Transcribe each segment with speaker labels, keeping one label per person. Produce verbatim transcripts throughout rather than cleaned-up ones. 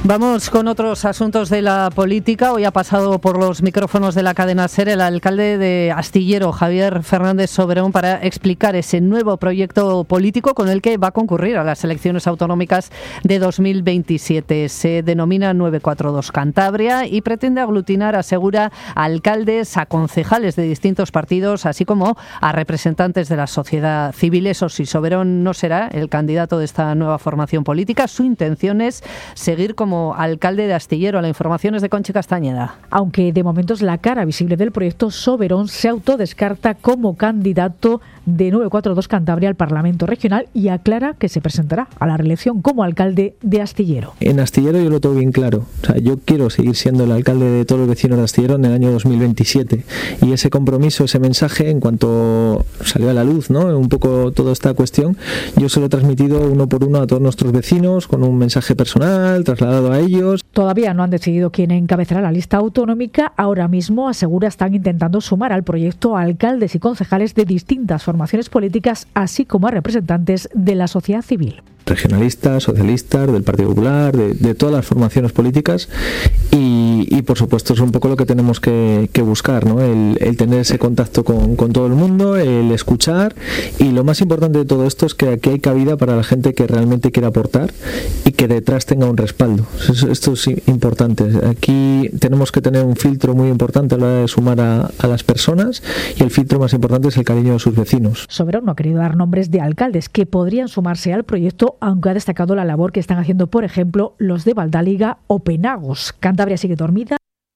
Speaker 1: Vamos con otros asuntos de la política. Hoy ha pasado por los micrófonos de la cadena SER el alcalde de Astillero, Javier Fernández Soberón, para explicar ese nuevo proyecto político con el que va a concurrir a las elecciones autonómicas de dos mil veintisiete. Se denomina nueve cuatro dos Cantabria y pretende aglutinar, asegura, a alcaldes, a concejales de distintos partidos, así como a representantes de la sociedad civil. Eso sí, Soberón no será el candidato de esta nueva formación política. Su intención es seguir como como alcalde de Astillero. La información es de Conchi Castañeda.
Speaker 2: Aunque de momento es la cara visible del proyecto, Soberón se autodescarta como candidato de nueve cuatro dos Cantabria al Parlamento Regional y aclara que se presentará a la reelección como alcalde de Astillero.
Speaker 3: En Astillero yo lo tengo bien claro. O sea, yo quiero seguir siendo el alcalde de todos los vecinos de Astillero en el año dos mil veintisiete. Y ese compromiso, ese mensaje, en cuanto salió a la luz, ¿no?, un poco toda esta cuestión, yo se lo he transmitido uno por uno a todos nuestros vecinos con un mensaje personal trasladado a ellos.
Speaker 2: Todavía no han decidido quién encabezará la lista autonómica. Ahora mismo, asegura, están intentando sumar al proyecto a alcaldes y concejales de distintas formaciones políticas, así como a representantes de la sociedad civil.
Speaker 3: Regionalistas, socialistas, del Partido Popular, de, de todas las formaciones políticas y, y por supuesto es un poco lo que tenemos que, que buscar, ¿no? El, el tener ese contacto con, con todo el mundo, el escuchar, y lo más importante de todo esto es que aquí hay cabida para la gente que realmente quiere aportar y que detrás tenga un respaldo. Esto, esto es importante. Aquí tenemos que tener un filtro muy importante a la hora de sumar a, a las personas, y el filtro más importante es el cariño de sus vecinos.
Speaker 2: Soberón no ha querido dar nombres de alcaldes que podrían sumarse al proyecto, aunque ha destacado la labor que están haciendo, por ejemplo, los de Valdáliga o Penagos. Cantabria sigue dormida.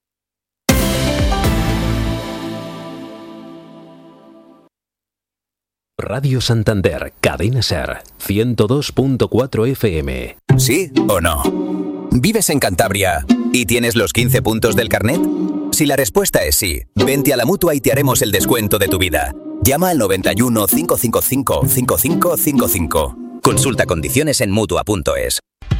Speaker 4: Radio Santander, Cadena SER, ciento dos punto cuatro F M.
Speaker 5: ¿Sí o no? ¿Vives en Cantabria y tienes los quince puntos del carnet? Si la respuesta es sí, vente a la Mutua y te haremos el descuento de tu vida. Llama al noventa y uno, cinco cinco cinco, cinco cinco cinco cinco. Consulta condiciones en Mutua punto es.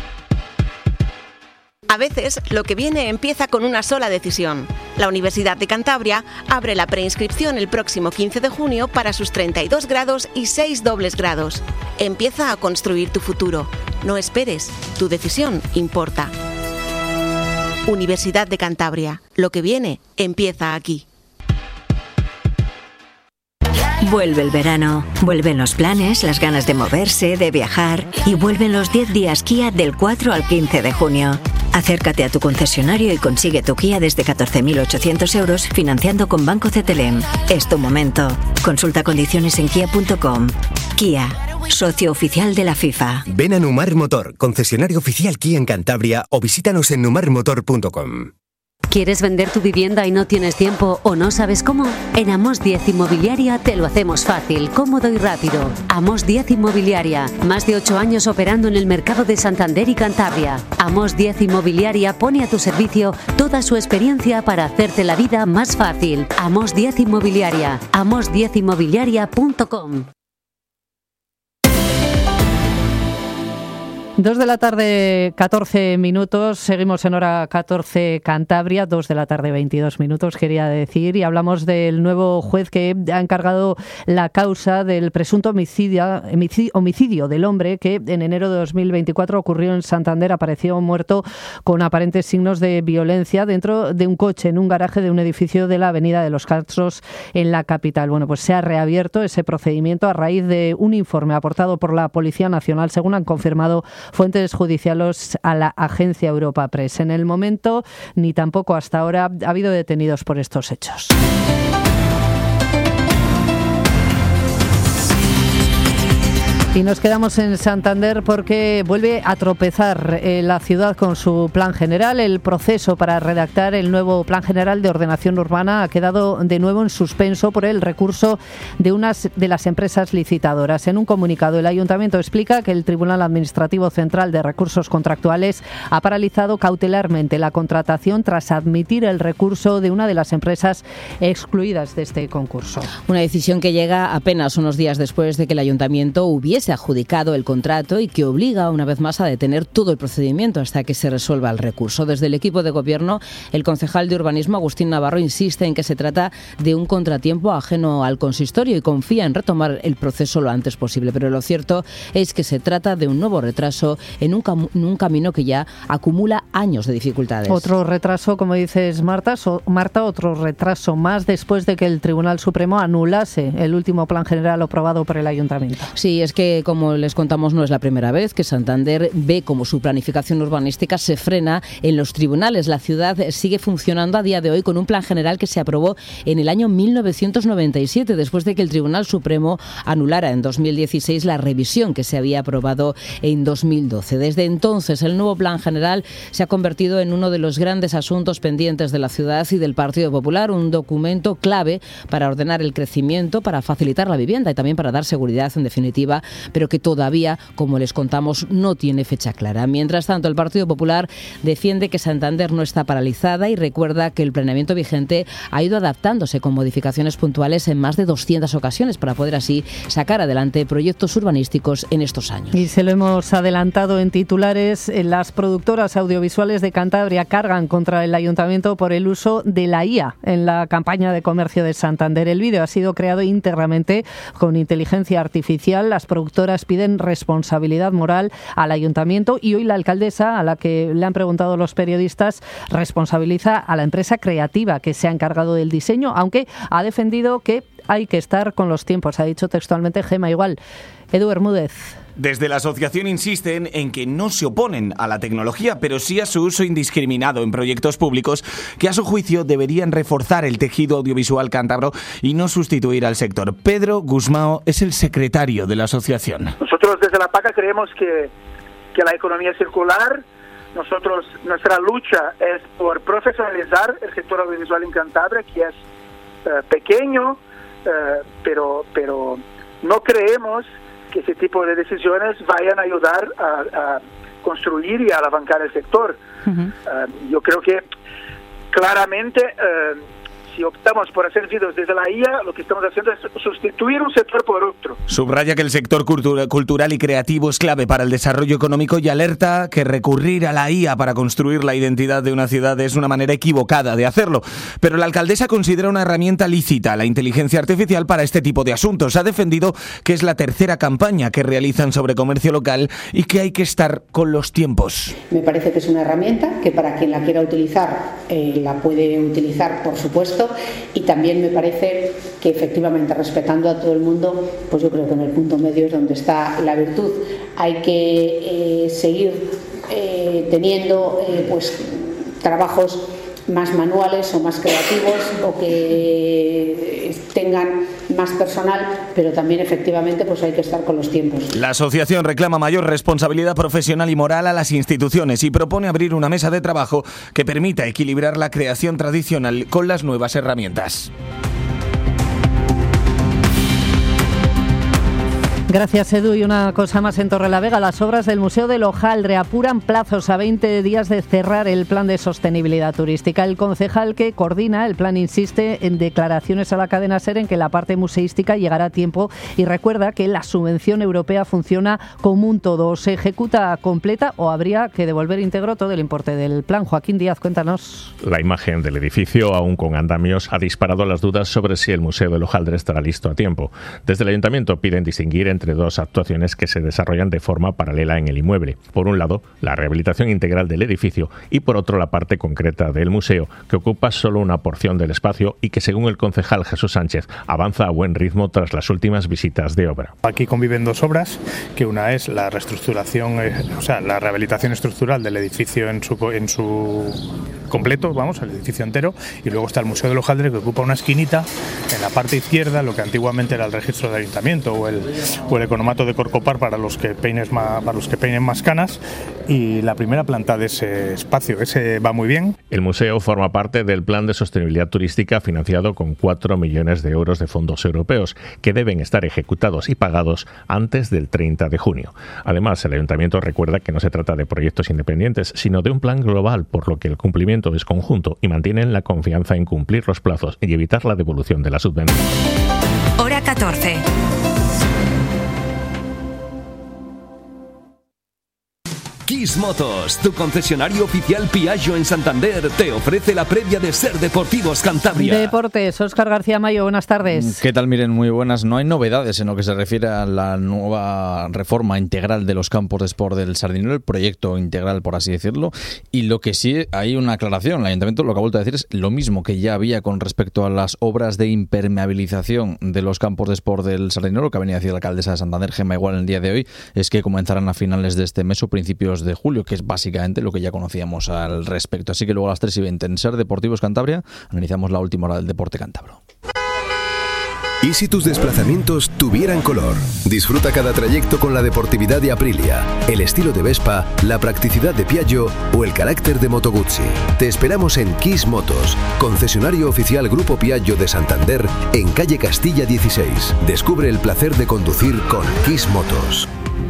Speaker 6: A veces, lo que viene empieza con una sola decisión. La Universidad de Cantabria abre la preinscripción el próximo quince de junio para sus treinta y dos grados y seis dobles grados. Empieza a construir tu futuro. No esperes, tu decisión importa. Universidad de Cantabria. Lo que viene empieza aquí.
Speaker 7: Vuelve el verano, vuelven los planes, las ganas de moverse, de viajar, y vuelven los diez días Kia del cuatro al quince de junio. Acércate a tu concesionario y consigue tu Kia desde catorce mil ochocientos euros financiando con Banco Cetelem. Es tu momento. Consulta condiciones en kia punto com. Kia, socio oficial de la FIFA.
Speaker 8: Ven a Numar Motor, concesionario oficial Kia en Cantabria, o visítanos en numar motor punto com.
Speaker 9: ¿Quieres vender tu vivienda y no tienes tiempo o no sabes cómo? En Amos diez Inmobiliaria te lo hacemos fácil, cómodo y rápido. Amos diez Inmobiliaria, más de ocho años operando en el mercado de Santander y Cantabria. Amos diez Inmobiliaria pone a tu servicio toda su experiencia para hacerte la vida más fácil. Amos diez Inmobiliaria, amos diez inmobiliaria punto com.
Speaker 1: Dos de la tarde, catorce minutos, seguimos en hora catorce Cantabria, dos de la tarde, veintidós minutos, quería decir, y hablamos del nuevo juez que ha encargado la causa del presunto homicidio, homicidio del hombre que en enero de dos mil veinticuatro ocurrió en Santander. Apareció muerto con aparentes signos de violencia dentro de un coche en un garaje de un edificio de la Avenida de los Castros en la capital. Bueno, pues se ha reabierto ese procedimiento a raíz de un informe aportado por la Policía Nacional, según han confirmado fuentes judiciales a la agencia Europa Press. En el momento, ni tampoco hasta ahora, ha habido detenidos por estos hechos. Y nos quedamos en Santander porque vuelve a tropezar eh, la ciudad con su plan general. El proceso para redactar el nuevo plan general de ordenación urbana ha quedado de nuevo en suspenso por el recurso de unas de las empresas licitadoras. En un comunicado, el Ayuntamiento explica que el Tribunal Administrativo Central de Recursos Contractuales ha paralizado cautelarmente la contratación tras admitir el recurso de una de las empresas excluidas de este concurso.
Speaker 10: Una decisión que llega apenas unos días después de que el Ayuntamiento hubiese se ha adjudicado el contrato y que obliga una vez más a detener todo el procedimiento hasta que se resuelva el recurso. Desde el equipo de gobierno, el concejal de urbanismo, Agustín Navarro, insiste en que se trata de un contratiempo ajeno al consistorio y confía en retomar el proceso lo antes posible. Pero lo cierto es que se trata de un nuevo retraso en un, cam- en un camino que ya acumula años de dificultades.
Speaker 1: Otro retraso, como dices, Marta, so, Marta, otro retraso más después de que el Tribunal Supremo anulase el último plan general aprobado por el Ayuntamiento.
Speaker 10: Sí, es que, como les contamos, no es la primera vez que Santander ve como su planificación urbanística se frena en los tribunales. La ciudad sigue funcionando a día de hoy con un plan general que se aprobó en el año mil novecientos noventa y siete, después de que el Tribunal Supremo anulara en dos mil dieciséis la revisión que se había aprobado en dos mil doce. Desde entonces, el nuevo plan general se ha convertido en uno de los grandes asuntos pendientes de la ciudad y del Partido Popular, un documento clave para ordenar el crecimiento, para facilitar la vivienda y también para dar seguridad, en definitiva, pero que todavía, como les contamos, no tiene fecha clara. Mientras tanto, el Partido Popular defiende que Santander no está paralizada y recuerda que el planeamiento vigente ha ido adaptándose con modificaciones puntuales en más de doscientas ocasiones para poder así sacar adelante proyectos urbanísticos en estos años.
Speaker 1: Y se lo hemos adelantado en titulares, las productoras audiovisuales de Cantabria cargan contra el Ayuntamiento por el uso de la I A en la campaña de comercio de Santander. El vídeo ha sido creado íntegramente con inteligencia artificial. Las productoras piden responsabilidad moral al Ayuntamiento y hoy la alcaldesa, a la que le han preguntado los periodistas, responsabiliza a la empresa creativa que se ha encargado del diseño, aunque ha defendido que hay que estar con los tiempos. Ha dicho textualmente Gema Igual. Edu Bermúdez.
Speaker 11: Desde la asociación insisten en que no se oponen a la tecnología, pero sí a su uso indiscriminado en proyectos públicos que a su juicio deberían reforzar el tejido audiovisual cántabro y no sustituir al sector. Pedro Gusmao es el secretario de la asociación.
Speaker 12: Nosotros desde la PACA creemos que, que la economía circular, nosotros nuestra lucha es por profesionalizar el sector audiovisual en Cantabria, que es uh, pequeño, uh, pero, pero no creemos que ese tipo de decisiones vayan a ayudar a, a construir y a alavancar el sector. Uh-huh. Uh, yo creo que claramente uh, si optamos por hacer vídeos desde la I A, lo que estamos haciendo es sustituir un sector por otro.
Speaker 11: Subraya que el sector cultura, cultural y creativo es clave para el desarrollo económico y alerta que recurrir a la I A para construir la identidad de una ciudad es una manera equivocada de hacerlo. Pero la alcaldesa considera una herramienta lícita la inteligencia artificial para este tipo de asuntos. Ha defendido que es la tercera campaña que realizan sobre comercio local y que hay que estar con los tiempos.
Speaker 13: Me parece que es una herramienta que para quien la quiera utilizar eh, la puede utilizar, por supuesto. Y también me parece que efectivamente, respetando a todo el mundo, pues yo creo que en el punto medio es donde está la virtud. Hay que eh, seguir eh, teniendo eh, pues trabajos más manuales o más creativos o que tengan más personal, pero también efectivamente pues hay que estar con los tiempos.
Speaker 11: La asociación reclama mayor responsabilidad profesional y moral a las instituciones y propone abrir una mesa de trabajo que permita equilibrar la creación tradicional con las nuevas herramientas.
Speaker 1: Gracias, Edu. Y una cosa más en Torrelavega. Las obras del Museo del Hojaldre apuran plazos a veinte días de cerrar el plan de sostenibilidad turística. El concejal que coordina el plan insiste en declaraciones a la cadena SER en que la parte museística llegará a tiempo y recuerda que la subvención europea funciona como un todo. ¿O se ejecuta completa o habría que devolver íntegro todo el importe del plan? Joaquín Díaz, cuéntanos.
Speaker 14: La imagen del edificio, aún con andamios, ha disparado las dudas sobre si el Museo del Hojaldre estará listo a tiempo. Desde el Ayuntamiento piden distinguir entre dos actuaciones que se desarrollan de forma paralela en el inmueble. Por un lado, la rehabilitación integral del edificio y por otro la parte concreta del museo, que ocupa solo una porción del espacio y que, según el concejal Jesús Sánchez, avanza a buen ritmo tras las últimas visitas de obra.
Speaker 15: Aquí conviven dos obras, que una es la reestructuración, eh, o sea, la rehabilitación estructural del edificio en su, en su completo, vamos, el edificio entero, y luego está el Museo del Hojaldre, que ocupa una esquinita en la parte izquierda, lo que antiguamente era el registro del ayuntamiento o el o el economato de Corcopar para los que peines más, para los que peinen más canas, y la primera planta de ese espacio, ese va muy bien.
Speaker 14: El museo forma parte del plan de sostenibilidad turística financiado con cuatro millones de euros de fondos europeos que deben estar ejecutados y pagados antes del treinta de junio. Además, el ayuntamiento recuerda que no se trata de proyectos independientes, sino de un plan global, por lo que el cumplimiento es conjunto y mantienen la confianza en cumplir los plazos y evitar la devolución de la subvención.
Speaker 16: Hora catorce. Kiss Motos, tu concesionario oficial Piaggio en Santander, te ofrece la previa de Ser Deportivos Cantabria.
Speaker 1: Deportes, Óscar García Mayo, buenas tardes.
Speaker 17: ¿Qué tal? Miren, muy buenas. No hay novedades en lo que se refiere a la nueva reforma integral de los campos de sport del Sardinero, el proyecto integral, por así decirlo, y lo que sí hay una aclaración. El Ayuntamiento lo que ha vuelto a decir es lo mismo que ya había con respecto a las obras de impermeabilización de los campos de sport del Sardinero, que ha venido a decir la alcaldesa de Santander, Gemma Igual, en el día de hoy, es que comenzarán a finales de este mes o principios de julio, que es básicamente lo que ya conocíamos al respecto. Así que luego a las tres y veinte en Ser Deportivos Cantabria analizamos la última hora del deporte cántabro.
Speaker 18: ¿Y si tus desplazamientos tuvieran color? Disfruta cada trayecto con la deportividad de Aprilia, el estilo de Vespa, la practicidad de Piaggio o el carácter de Moto Guzzi. Te esperamos en Kiss Motos, concesionario oficial Grupo Piaggio de Santander, en calle Castilla dieciséis. Descubre el placer de conducir con Kiss Motos.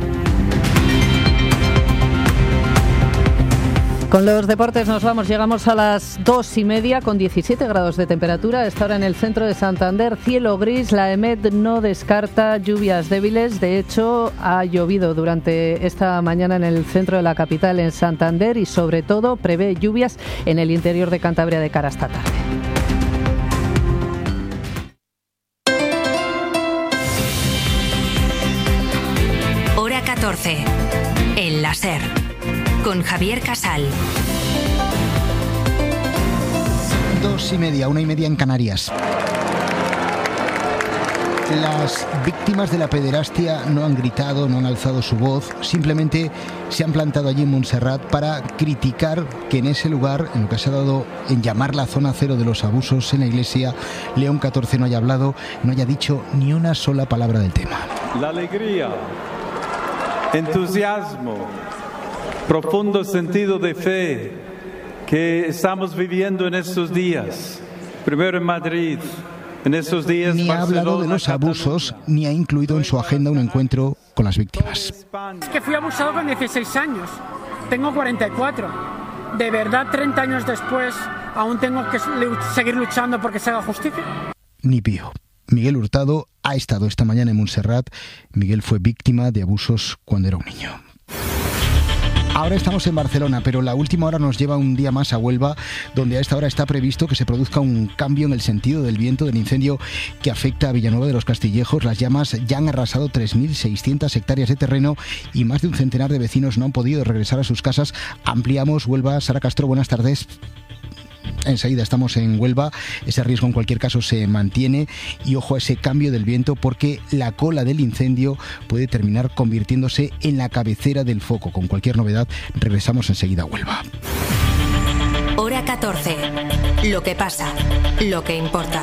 Speaker 1: Con los deportes nos vamos, llegamos a las dos y media con diecisiete grados de temperatura. A esta hora en el centro de Santander, cielo gris. La EMET no descarta lluvias débiles. De hecho, ha llovido durante esta mañana en el centro de la capital, en Santander, y sobre todo prevé lluvias en el interior de Cantabria de cara a esta tarde.
Speaker 19: Hora catorce. El láser. Con Javier Casal.
Speaker 20: Dos y media, una y media en Canarias. Las víctimas de la pederastia no han gritado, no han alzado su voz, simplemente se han plantado allí en Montserrat para criticar que en ese lugar, en lo que se ha dado en llamar la zona cero de los abusos en la iglesia, León catorce no haya hablado, no haya dicho ni una sola palabra del tema.
Speaker 21: La alegría, entusiasmo, profundo sentido de fe que estamos viviendo en estos días, primero en Madrid, en estos días.
Speaker 20: Ni ha hablado de los abusos, ni ha incluido en su agenda un encuentro con las víctimas.
Speaker 22: Es que fui abusado con dieciséis años, tengo cuarenta y cuatro. ¿De verdad treinta años después aún tengo que seguir luchando porque se haga justicia?
Speaker 20: Ni pío. Miguel Hurtado ha estado esta mañana en Montserrat. Miguel fue víctima de abusos cuando era un niño. Ahora estamos en Barcelona, pero la última hora nos lleva un día más a Huelva, donde a esta hora está previsto que se produzca un cambio en el sentido del viento del incendio que afecta a Villanueva de los Castillejos. Las llamas ya han arrasado tres mil seiscientas hectáreas de terreno y más de un centenar de vecinos no han podido regresar a sus casas. Ampliamos Huelva. Sara Castro, buenas tardes. Enseguida estamos en Huelva. Ese riesgo en cualquier caso se mantiene y ojo a ese cambio del viento, porque la cola del incendio puede terminar convirtiéndose en la cabecera del foco. Con cualquier novedad regresamos enseguida a Huelva.
Speaker 19: Hora catorce. Lo que pasa, lo que importa.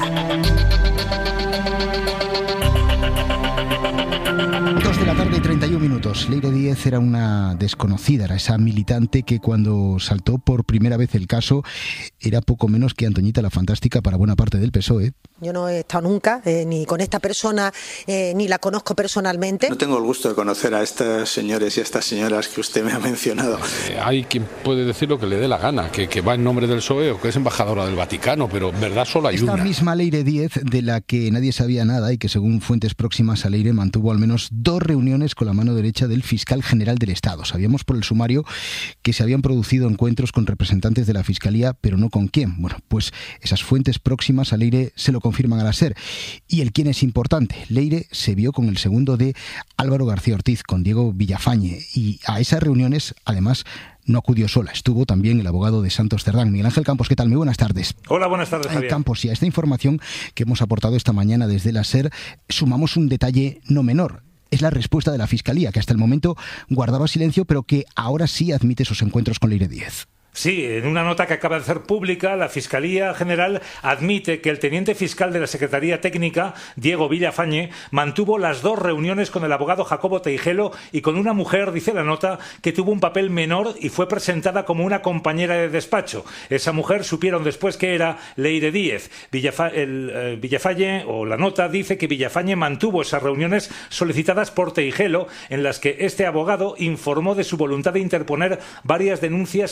Speaker 20: Dos de la tarde y treinta y un minutos. Leire Díez era una desconocida, era esa militante que cuando saltó por primera vez el caso era poco menos que Antoñita la Fantástica para buena parte del P S O E.
Speaker 23: Yo no he estado nunca eh, ni con esta persona, eh, ni la conozco personalmente.
Speaker 24: No tengo el gusto de conocer a estos señores y a estas señoras que usted me ha mencionado.
Speaker 25: Eh, hay quien puede decir lo que le dé la gana, que, que va en nombre del P S O E o que es embajadora del Vaticano, pero verdad solo hay
Speaker 20: Esta
Speaker 23: una.
Speaker 20: Esta misma Leire Díez, de la que nadie sabía nada y que según fuentes próximas a Leire mantuvo al menos dos reuniones con la mano derecha del fiscal general del Estado. Sabíamos por el sumario que se habían producido encuentros con representantes de la Fiscalía, pero no con quién. Bueno, pues esas fuentes próximas a Leire se lo confirman a la SER. Y el quién es importante. Leire se vio con el segundo de Álvaro García Ortiz, con Diego Villafañe, y a esas reuniones, además, no acudió sola. Estuvo también el abogado de Santos Cerdán. Miguel Ángel Campos, ¿qué tal? Muy buenas tardes.
Speaker 26: Hola, buenas tardes, Javier.
Speaker 20: Campos, y a esta información que hemos aportado esta mañana desde la SER, sumamos un detalle no menor. Es la respuesta de la Fiscalía, que hasta el momento guardaba silencio, pero que ahora sí admite esos encuentros con Leire Díez.
Speaker 26: Sí, en una nota que acaba de hacer pública, la Fiscalía General admite que el teniente fiscal de la Secretaría Técnica, Diego Villafañe, mantuvo las dos reuniones con el abogado Jacobo Teijelo y con una mujer, dice la nota, que tuvo un papel menor y fue presentada como una compañera de despacho. Esa mujer supieron después que era Leire Díez. Villafa el, eh, Villafañe, o la nota, dice que Villafañe mantuvo esas reuniones solicitadas por Teijelo, en las que este abogado informó de su voluntad de interponer varias denuncias en la Fiscalía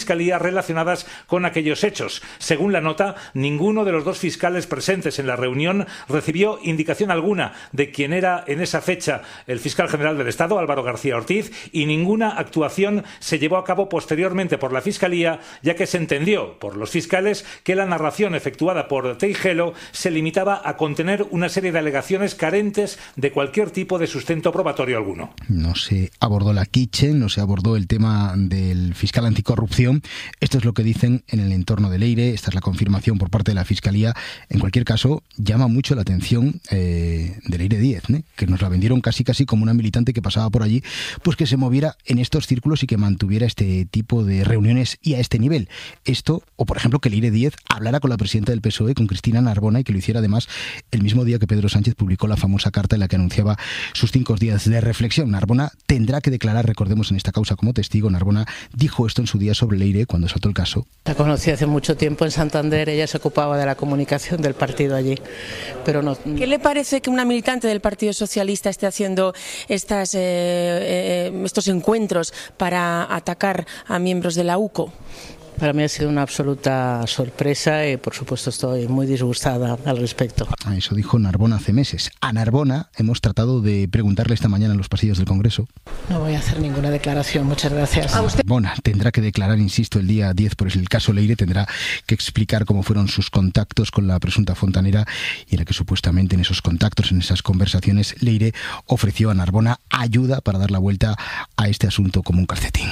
Speaker 26: Fiscalía relacionadas con aquellos hechos. Según la nota, ninguno de los dos fiscales presentes en la reunión recibió indicación alguna de quién era en esa fecha el fiscal general del Estado, Álvaro García Ortiz, y ninguna actuación se llevó a cabo posteriormente por la Fiscalía, ya que se entendió por los fiscales que la narración efectuada por Teijelo se limitaba a contener una serie de alegaciones carentes de cualquier tipo de sustento probatorio alguno.
Speaker 20: No se abordó la Kitchen, no se abordó el tema del fiscal anticorrupción. Esto es lo que dicen en el entorno de Leire. Esta es la confirmación por parte de la Fiscalía. En cualquier caso, llama mucho la atención eh, de Leire Díez, ¿eh? que nos la vendieron casi casi como una militante que pasaba por allí, pues que se moviera en estos círculos y que mantuviera este tipo de reuniones y a este nivel. Esto, o por ejemplo que Leire Díez hablara con la presidenta del P S O E, con Cristina Narbona, y que lo hiciera además el mismo día que Pedro Sánchez publicó la famosa carta en la que anunciaba sus cinco días de reflexión. Narbona tendrá que declarar, recordemos, en esta causa como testigo. Narbona dijo esto en su día sobre Leire cuando saltó el caso.
Speaker 2: La conocí hace mucho tiempo en Santander, ella se ocupaba de la comunicación del partido allí, pero no.
Speaker 3: ¿Qué le parece que una militante del Partido Socialista esté haciendo estas, eh, eh, estos encuentros para atacar a miembros de la U C O?
Speaker 2: Para mí ha sido una absoluta sorpresa y, por supuesto, estoy muy disgustada al respecto.
Speaker 20: Eso dijo Narbona hace meses. A Narbona hemos tratado de preguntarle esta mañana en los pasillos del Congreso.
Speaker 2: No voy a hacer ninguna declaración, muchas gracias.
Speaker 20: ¿A usted? Narbona tendrá que declarar, insisto, el día diez por el caso Leire. Tendrá que explicar cómo fueron sus contactos con la presunta fontanera y en la que supuestamente en esos contactos, en esas conversaciones, Leire ofreció a Narbona ayuda para dar la vuelta a este asunto como un calcetín.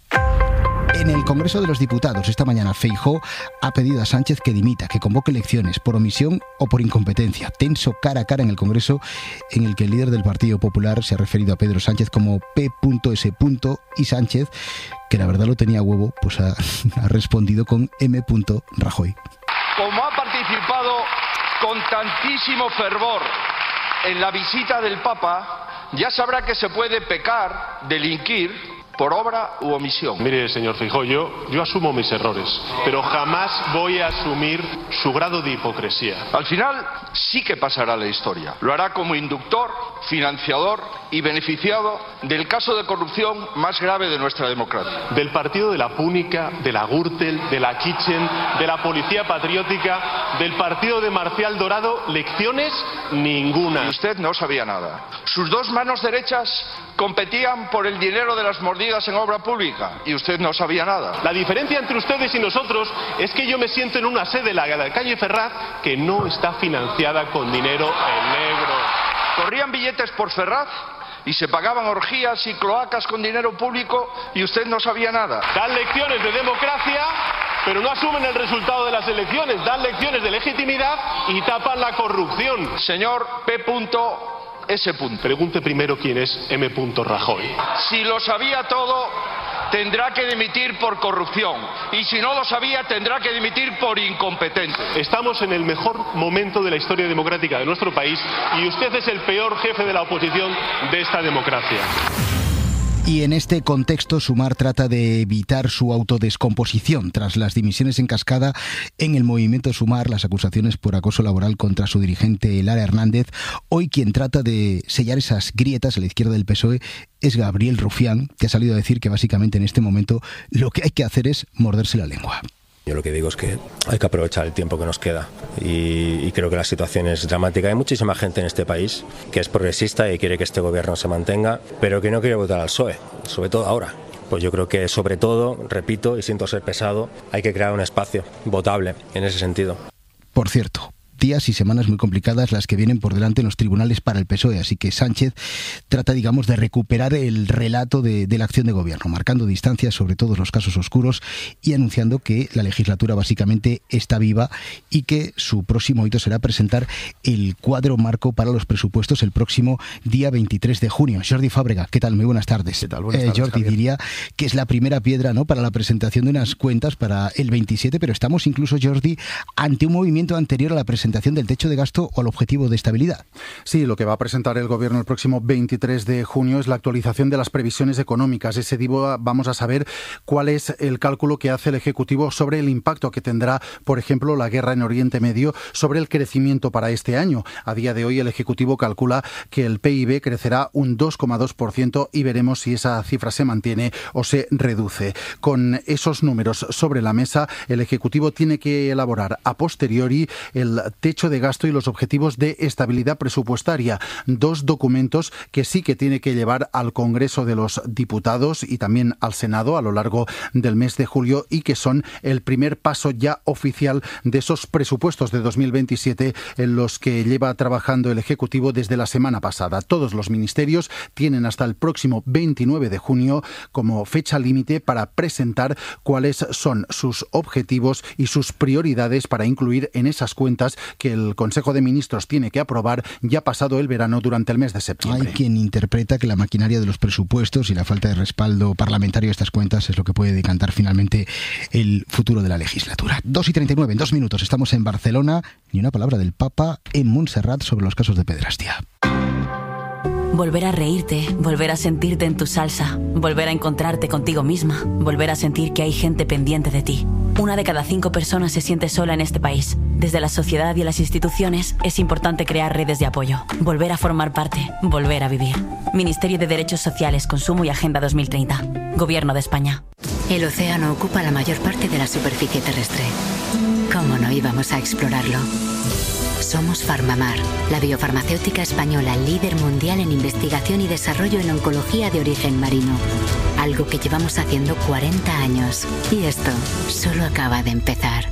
Speaker 20: En el Congreso de los Diputados, esta mañana, Feijóo ha pedido a Sánchez que dimita, que convoque elecciones por omisión o por incompetencia. Tenso cara a cara en el Congreso, en el que el líder del Partido Popular se ha referido a Pedro Sánchez como P S y Sánchez, que la verdad lo tenía a huevo, pues ha, ha respondido con M Rajoy.
Speaker 4: Como ha participado con tantísimo fervor en la visita del Papa, ya sabrá que se puede pecar, delinquir, por obra u omisión.
Speaker 5: Mire, señor Feijóo, yo, yo asumo mis errores, pero jamás voy a asumir su grado de hipocresía.
Speaker 4: Al final sí que pasará la historia. Lo hará como inductor, financiador y beneficiado del caso de corrupción más grave de nuestra democracia.
Speaker 5: Del partido de la Púnica, de la Gürtel, de la Kitchen, de la Policía Patriótica, del partido de Marcial Dorado, lecciones ninguna.
Speaker 4: Y usted no sabía nada. Sus dos manos derechas competían por el dinero de las mordidas en obra pública y usted no sabía nada.
Speaker 5: La diferencia entre ustedes y nosotros es que yo me siento en una sede, la de la calle Ferraz, que no está financiada con dinero en negro.
Speaker 4: Corrían billetes por Ferraz y se pagaban orgías y cloacas con dinero público y usted no sabía nada.
Speaker 5: Dan lecciones de democracia, pero no asumen el resultado de las elecciones. Dan lecciones de legitimidad y tapan la corrupción.
Speaker 4: Señor P. S.
Speaker 5: Pregunte primero quién es M. Rajoy.
Speaker 4: Si lo sabía todo, tendrá que dimitir por corrupción. Y si no lo sabía, tendrá que dimitir por incompetente.
Speaker 5: Estamos en el mejor momento de la historia democrática de nuestro país y usted es el peor jefe de la oposición de esta democracia.
Speaker 20: Y en este contexto, Sumar trata de evitar su autodescomposición tras las dimisiones en cascada en el movimiento Sumar, las acusaciones por acoso laboral contra su dirigente Lara Hernández. Hoy quien trata de sellar esas grietas a la izquierda del P S O E es Gabriel Rufián, que ha salido a decir que básicamente en este momento lo que hay que hacer es morderse la lengua.
Speaker 6: Yo lo que digo es que hay que aprovechar el tiempo que nos queda y, y creo que la situación es dramática. Hay muchísima gente en este país que es progresista y quiere que este gobierno se mantenga, pero que no quiere votar al P S O E, sobre todo ahora. Pues yo creo que sobre todo, repito y siento ser pesado, hay que crear un espacio votable en ese sentido.
Speaker 20: Por cierto, días y semanas muy complicadas las que vienen por delante en los tribunales para el P S O E, así que Sánchez trata, digamos, de recuperar el relato de, de la acción de gobierno, marcando distancias sobre todos los casos oscuros y anunciando que la legislatura básicamente está viva y que su próximo hito será presentar el cuadro marco para los presupuestos el próximo día veintitrés de junio. Jordi Fábrega, ¿qué tal? Muy buenas tardes.
Speaker 7: ¿Qué tal? Buenas tardes,
Speaker 20: eh, Jordi,
Speaker 7: Javier.
Speaker 20: diría que es la primera piedra, ¿no?, para la presentación de unas cuentas para el veintisiete, pero estamos incluso, Jordi, ante un movimiento anterior a la presentación presentación del techo de gasto o al objetivo de estabilidad.
Speaker 7: Sí, lo que va a presentar el Gobierno el próximo veintitrés de junio es la actualización de las previsiones económicas. Ese día vamos a saber cuál es el cálculo que hace el Ejecutivo sobre el impacto que tendrá, por ejemplo, la guerra en Oriente Medio sobre el crecimiento para este año. A día de hoy el Ejecutivo calcula que el P I B crecerá un dos coma dos por ciento y veremos si esa cifra se mantiene o se reduce. Con esos números sobre la mesa, el Ejecutivo tiene que elaborar a posteriori el techo de gasto y los objetivos de estabilidad presupuestaria, dos documentos que sí que tiene que llevar al Congreso de los Diputados y también al Senado a lo largo del mes de julio y que son el primer paso ya oficial de esos presupuestos de dos mil veintisiete en los que lleva trabajando el Ejecutivo desde la semana pasada. Todos los ministerios tienen hasta el próximo veintinueve de junio como fecha límite para presentar cuáles son sus objetivos y sus prioridades para incluir en esas cuentas que el Consejo de Ministros tiene que aprobar ya pasado el verano durante el mes de septiembre.
Speaker 20: Hay quien interpreta que la maquinaria de los presupuestos y la falta de respaldo parlamentario de estas cuentas es lo que puede decantar finalmente el futuro de la legislatura. dos y treinta y nueve, en dos minutos estamos en Barcelona. Ni una palabra del Papa en Montserrat sobre los casos de pederastia.
Speaker 8: Volver a reírte, volver a sentirte en tu salsa, volver a encontrarte contigo misma, volver a sentir que hay gente pendiente de ti. Una de cada cinco personas se siente sola en este país. Desde la sociedad y las instituciones es importante crear redes de apoyo, volver a formar parte, volver a vivir. Ministerio de Derechos Sociales, Consumo y Agenda dos mil treinta. Gobierno de España.
Speaker 9: El océano ocupa la mayor parte de la superficie terrestre. ¿Cómo no íbamos a explorarlo? Somos Farmamar, la biofarmacéutica española líder mundial en investigación y desarrollo en oncología de origen marino. Algo que llevamos haciendo cuarenta años. Y esto solo acaba de empezar.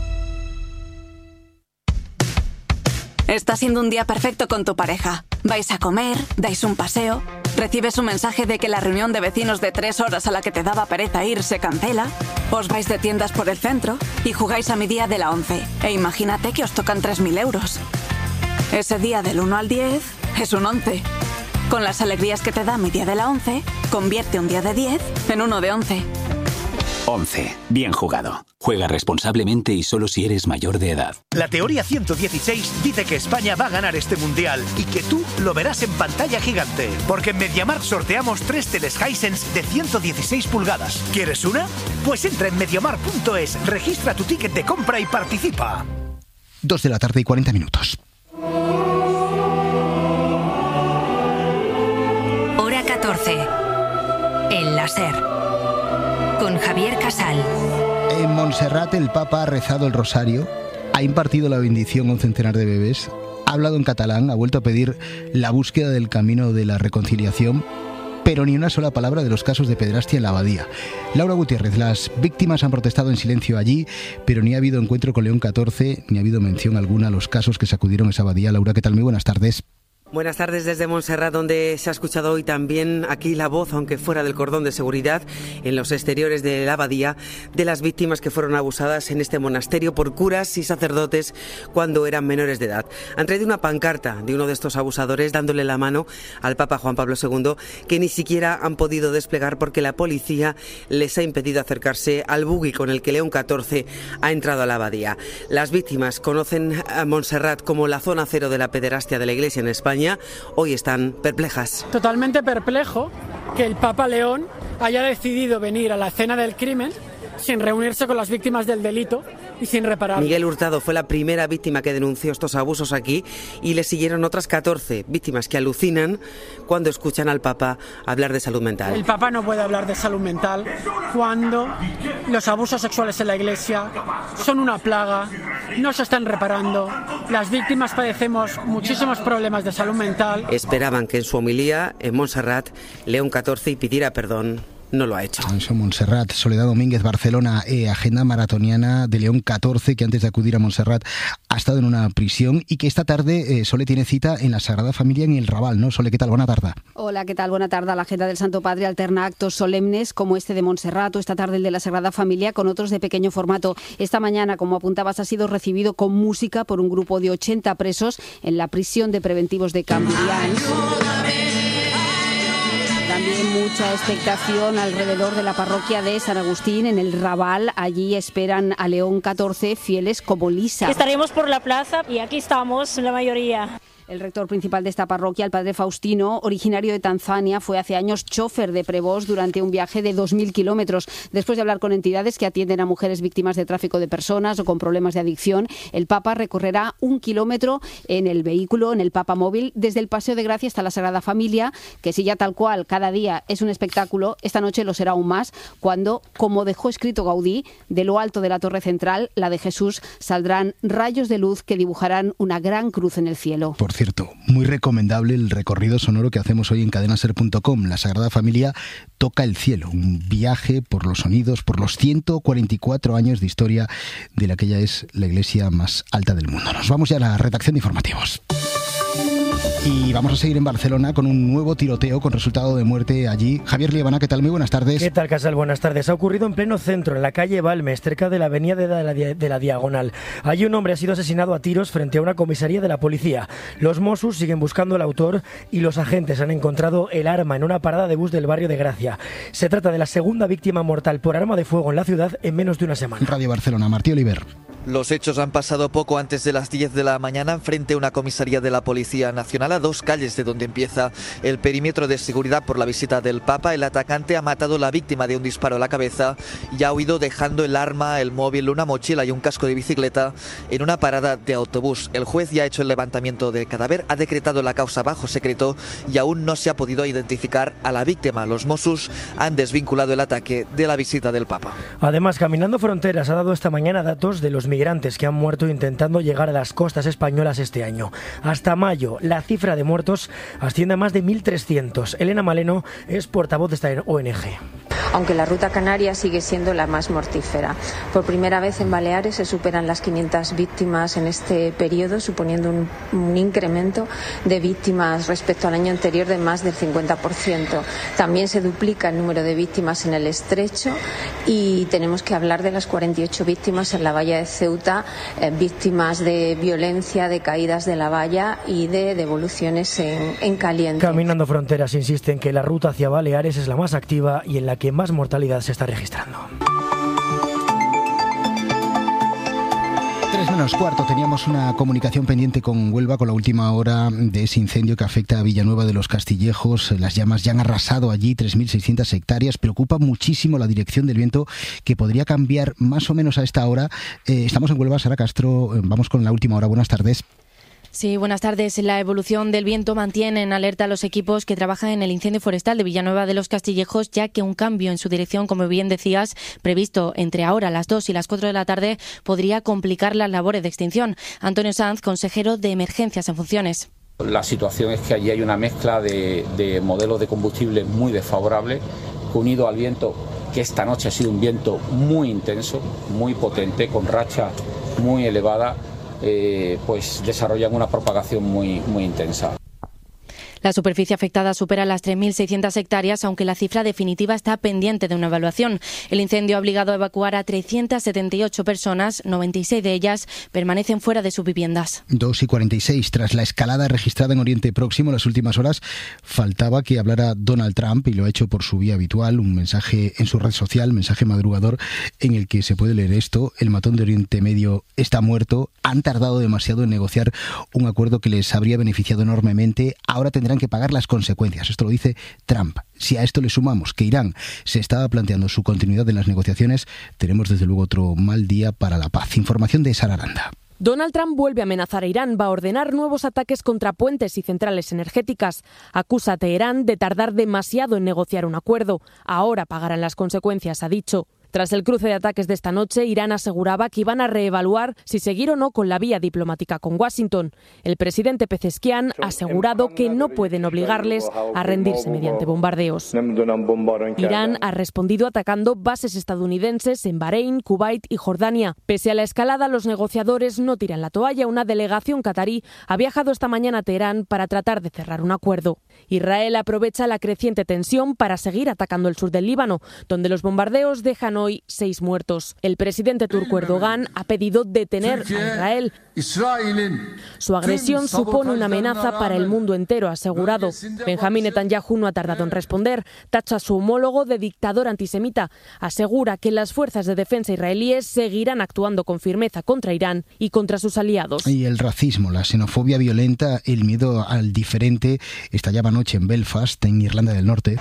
Speaker 8: Está siendo un día perfecto con tu pareja. Vais a comer, dais un paseo, recibes un mensaje de que la reunión de vecinos de tres horas a la que te daba pereza ir se cancela, os vais de tiendas por el centro y jugáis a mi día de la once. E imagínate que os tocan tres mil euros. Ese día del uno al diez es un once. Con las alegrías que te da mi día de la once, convierte un día de diez en uno de once.
Speaker 10: once. Bien jugado. Juega responsablemente y solo si eres mayor de edad.
Speaker 12: La teoría ciento dieciséis dice que España va a ganar este mundial y que tú lo verás en pantalla gigante. Porque en MediaMarkt sorteamos tres teles Hisense de ciento dieciséis pulgadas. ¿Quieres una? Pues entra en mediamarkt punto es, registra tu ticket de compra y participa.
Speaker 20: Dos de la tarde y cuarenta minutos.
Speaker 19: Hora catorce. El láser. Con Javier Casal.
Speaker 20: En Montserrat el Papa ha rezado el rosario, ha impartido la bendición a un centenar de bebés, ha hablado en catalán, ha vuelto a pedir la búsqueda del camino de la reconciliación, pero ni una sola palabra de los casos de pederastia en la abadía. Laura Gutiérrez, las víctimas han protestado en silencio allí, pero ni ha habido encuentro con León catorce, ni ha habido mención alguna a los casos que sacudieron esa abadía. Laura, ¿qué tal? Muy buenas tardes.
Speaker 13: Buenas tardes desde Montserrat, donde se ha escuchado hoy también aquí la voz, aunque fuera del cordón de seguridad, en los exteriores de la abadía, de las víctimas que fueron abusadas en este monasterio por curas y sacerdotes cuando eran menores de edad. Han traído una pancarta de uno de estos abusadores dándole la mano al Papa Juan Pablo segundo, que ni siquiera han podido desplegar porque la policía les ha impedido acercarse al buggy con el que León catorce ha entrado a la abadía. Las víctimas conocen a Montserrat como la zona cero de la pederastia de la Iglesia en España. Hoy están perplejas.
Speaker 22: Totalmente perplejo que el Papa León haya decidido venir a la escena del crimen sin reunirse con las víctimas del delito y sin reparar.
Speaker 13: Miguel Hurtado fue la primera víctima que denunció estos abusos aquí y le siguieron otras catorce víctimas que alucinan cuando escuchan al Papa hablar de salud mental.
Speaker 22: El Papa no puede hablar de salud mental cuando los abusos sexuales en la Iglesia son una plaga, no se están reparando, las víctimas padecemos muchísimos problemas de salud mental.
Speaker 13: Esperaban que en su homilía en Montserrat León catorce y pidiera perdón. No lo ha hecho.
Speaker 20: Eso, Montserrat, Soledad Domínguez, Barcelona, eh, agenda maratoniana de León catorce, que antes de acudir a Montserrat ha estado en una prisión y que esta tarde eh, Sole tiene cita en la Sagrada Familia en el Raval, ¿no? Sole, ¿qué tal? Buena tarde.
Speaker 27: Hola, ¿qué tal? Buena tarde. La agenda del Santo Padre alterna actos solemnes como este de Montserrat o esta tarde el de la Sagrada Familia con otros de pequeño formato. Esta mañana, como apuntabas, ha sido recibido con música por un grupo de ochenta presos en la prisión de preventivos de Cambrians. También mucha expectación alrededor de la parroquia de San Agustín, en el Raval. Allí esperan a León catorce, fieles como Lisa.
Speaker 1: Estaremos por la plaza y aquí estamos la mayoría.
Speaker 27: El rector principal de esta parroquia, el padre Faustino, originario de Tanzania, fue hace años chofer de Prevost durante un viaje de dos mil kilómetros. Después de hablar con entidades que atienden a mujeres víctimas de tráfico de personas o con problemas de adicción, el Papa recorrerá un kilómetro en el vehículo, en el Papa Móvil, desde el Paseo de Gracia hasta la Sagrada Familia, que si ya tal cual cada día es un espectáculo, esta noche lo será aún más, cuando, como dejó escrito Gaudí, de lo alto de la Torre Central, la de Jesús, saldrán rayos de luz que dibujarán una gran cruz en el cielo.
Speaker 20: Por cierto, muy recomendable el recorrido sonoro que hacemos hoy en cadena ser punto com. La Sagrada Familia toca el cielo, un viaje por los sonidos, por los ciento cuarenta y cuatro años de historia de la que ya es la iglesia más alta del mundo. Nos vamos ya a la redacción de informativos. Y vamos a seguir en Barcelona con un nuevo tiroteo con resultado de muerte allí. Javier Liebana, ¿qué tal? Muy buenas tardes.
Speaker 11: ¿Qué tal, Casal? Buenas tardes. Ha ocurrido en pleno centro, en la calle Balmes, cerca de la avenida de la, de la Diagonal. Allí un hombre ha sido asesinado a tiros frente a una comisaría de la policía. Los Mossos siguen buscando al autor y los agentes han encontrado el arma en una parada de bus del barrio de Gracia. Se trata de la segunda víctima mortal por arma de fuego en la ciudad en menos de una semana.
Speaker 20: Radio Barcelona, Martí Oliver.
Speaker 14: Los hechos han pasado poco antes de las diez de la mañana frente a una comisaría de la Policía Nacional, a dos calles de donde empieza el perímetro de seguridad por la visita del Papa. El atacante ha matado a la víctima de un disparo a la cabeza y ha huido dejando el arma, el móvil, una mochila y un casco de bicicleta en una parada de autobús. El juez ya ha hecho el levantamiento del cadáver, ha decretado la causa bajo secreto y aún no se ha podido identificar a la víctima. Los Mossos han desvinculado el ataque de la visita del Papa.
Speaker 11: Además, Caminando Fronteras ha dado esta mañana datos de los migrantes que han muerto intentando llegar a las costas españolas este año. Hasta mayo, la cifra de muertos asciende a más de mil trescientos. Elena Maleno es portavoz de esta O N G.
Speaker 15: Aunque la ruta canaria sigue siendo la más mortífera. Por primera vez en Baleares se superan las quinientas víctimas en este periodo, suponiendo un, un incremento de víctimas respecto al año anterior de más del cincuenta por ciento. También se duplica el número de víctimas en el Estrecho y tenemos que hablar de las cuarenta y ocho víctimas en la valla de Ceuta, eh, víctimas de violencia, de caídas de la valla y de devoluciones en, en caliente.
Speaker 11: Caminando Fronteras insiste en que la ruta hacia Baleares es la más activa y en la que más mortalidad se está registrando.
Speaker 20: Tres menos cuarto, teníamos una comunicación pendiente con Huelva con la última hora de ese incendio que afecta a Villanueva de los Castillejos. Las llamas ya han arrasado allí tres mil seiscientas hectáreas. Preocupa muchísimo la dirección del viento, que podría cambiar más o menos a esta hora. Eh, estamos en Huelva, Sara Castro, vamos con la última hora. Buenas tardes.
Speaker 16: Sí, buenas tardes. La evolución del viento mantiene en alerta a los equipos que trabajan en el incendio forestal de Villanueva de los Castillejos, ya que un cambio en su dirección, como bien decías, previsto entre ahora las dos y las cuatro de la tarde, podría complicar las labores de extinción. Antonio Sanz, consejero de Emergencias en funciones.
Speaker 17: La situación es que allí hay una mezcla de, de modelos de combustible muy desfavorables, unido al viento, que esta noche ha sido un viento muy intenso, muy potente, con racha muy elevada. Eh, pues desarrollan una propagación muy, muy intensa.
Speaker 16: La superficie afectada supera las tres mil seiscientas hectáreas, aunque la cifra definitiva está pendiente de una evaluación. El incendio ha obligado a evacuar a trescientas setenta y ocho personas, noventa y seis de ellas permanecen fuera de sus viviendas.
Speaker 20: dos y cuarenta y seis. Tras la escalada registrada en Oriente Próximo en las últimas horas, faltaba que hablara Donald Trump, y lo ha hecho por su vía habitual, un mensaje en su red social, un mensaje madrugador, en el que se puede leer esto: el matón de Oriente Medio está muerto, han tardado demasiado en negociar un acuerdo que les habría beneficiado enormemente, ahora tendrán que pagar las consecuencias. Esto lo dice Trump. Si a esto le sumamos que Irán se estaba planteando su continuidad en las negociaciones, tenemos desde luego otro mal día para la paz. Información de Sara Aranda.
Speaker 18: Donald Trump vuelve a amenazar a Irán, va a ordenar nuevos ataques contra puentes y centrales energéticas. Acusa a Teherán de tardar demasiado en negociar un acuerdo. Ahora pagarán las consecuencias, ha dicho. Tras el cruce de ataques de esta noche, Irán aseguraba que iban a reevaluar si seguir o no con la vía diplomática con Washington. El presidente Pezeshkian ha asegurado que no pueden obligarles a rendirse mediante bombardeos. Irán ha respondido atacando bases estadounidenses en Bahrein, Kuwait y Jordania. Pese a la escalada, los negociadores no tiran la toalla. Una delegación catarí ha viajado esta mañana a Teherán para tratar de cerrar un acuerdo. Israel aprovecha la creciente tensión para seguir atacando el sur del Líbano, donde los bombardeos dejan hoy seis muertos. El presidente turco Erdogan ha pedido detener a Israel. Su agresión supone una amenaza para el mundo entero, ha asegurado. Benjamín Netanyahu no ha tardado en responder. Tacha a su homólogo de dictador antisemita. Asegura que las fuerzas de defensa israelíes seguirán actuando con firmeza contra Irán y contra sus aliados.
Speaker 20: Y el racismo, la xenofobia violenta, el miedo al diferente estallaba anoche en Belfast, en Irlanda del Norte.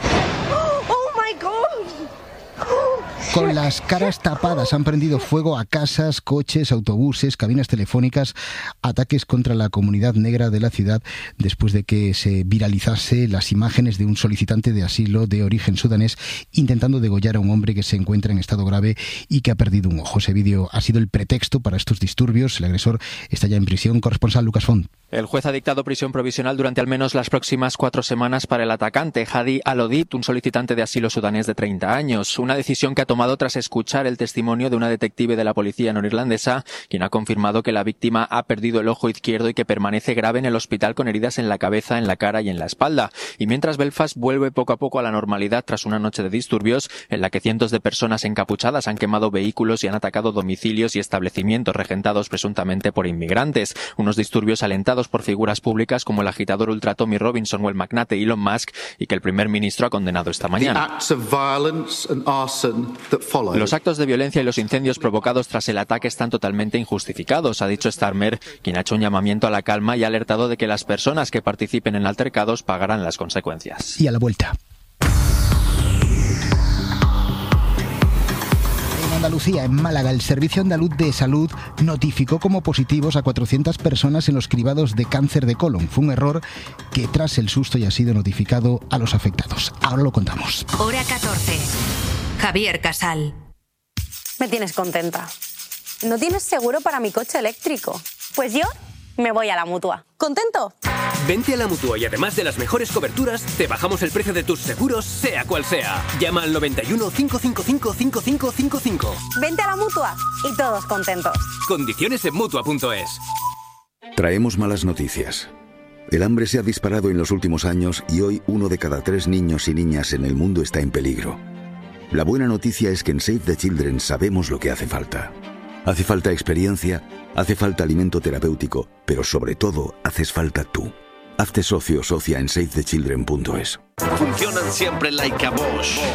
Speaker 20: Con las caras tapadas han prendido fuego a casas, coches, autobuses, cabinas telefónicas, ataques contra la comunidad negra de la ciudad después de que se viralizase las imágenes de un solicitante de asilo de origen sudanés intentando degollar a un hombre que se encuentra en estado grave y que ha perdido un ojo. Ese vídeo ha sido el pretexto para estos disturbios. El agresor está ya en prisión. Corresponsal Lucas Font.
Speaker 2: El juez ha dictado prisión provisional durante al menos las próximas cuatro semanas para el atacante, Hadi Al-Odid, un solicitante de asilo sudanés de treinta años. Una decisión que ha tomado tras escuchar el testimonio de una detective de la policía norirlandesa, quien ha confirmado que la víctima ha perdido el ojo izquierdo y que permanece grave en el hospital con heridas en la cabeza, en la cara y en la espalda. Y mientras Belfast vuelve poco a poco a la normalidad tras una noche de disturbios en la que cientos de personas encapuchadas han quemado vehículos y han atacado domicilios y establecimientos regentados presuntamente por inmigrantes. Unos disturbios alentados por figuras públicas como el agitador ultra Tommy Robinson o el magnate Elon Musk, y que el primer ministro ha condenado esta mañana. Los actos de violencia y los incendios provocados tras el ataque están totalmente injustificados, ha dicho Starmer, quien ha hecho un llamamiento a la calma y ha alertado de que las personas que participen en altercados pagarán las consecuencias.
Speaker 20: Y a la vuelta. Andalucía, en Málaga, el Servicio Andaluz de Salud notificó como positivos a cuatrocientas personas en los cribados de cáncer de colon. Fue un error que tras el susto ya ha sido notificado a los afectados. Ahora lo contamos.
Speaker 19: Hora catorce. Javier Casal.
Speaker 3: Me tienes contenta. ¿No tienes seguro para mi coche eléctrico? Pues yo me voy a la Mutua. ¿Contento?
Speaker 21: Vente a la Mutua y además de las mejores coberturas, te bajamos el precio de tus seguros, sea cual sea. Llama al noventa y uno, cinco cinco cinco, cinco cinco cinco cinco.
Speaker 3: Vente a la Mutua y todos contentos.
Speaker 21: Condiciones en Mutua punto es.
Speaker 23: Traemos malas noticias. El hambre se ha disparado en los últimos años y hoy uno de cada tres niños y niñas en el mundo está en peligro. La buena noticia es que en Save the Children sabemos lo que hace falta. Hace falta experiencia, hace falta alimento terapéutico, pero sobre todo haces falta tú. Hazte socio o socia en save the children punto es.
Speaker 24: Funcionan siempre like a Bosch.